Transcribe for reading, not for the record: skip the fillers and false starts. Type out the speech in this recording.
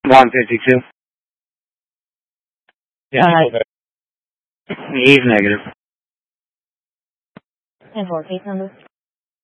152. Yeah, He's negative. And for case number?